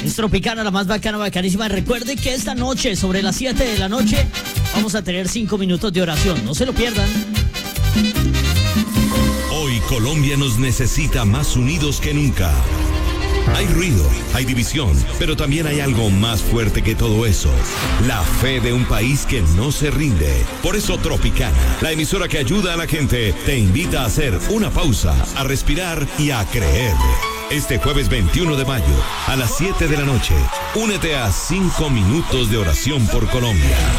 Es Tropicana, la más bacana, bacanísima. Recuerde que esta noche, sobre las 7 de la noche, vamos a tener 5 minutos de oración. No se lo pierdan. Hoy Colombia nos necesita más unidos que nunca. Hay ruido, hay división, pero también hay algo más fuerte que todo eso. La fe de un país que no se rinde. Por eso Tropicana, la emisora que ayuda a la gente, te invita a hacer una pausa, a respirar y a creer. Este jueves 21 de mayo, a las 7 de la noche, únete a 5 minutos de oración por Colombia.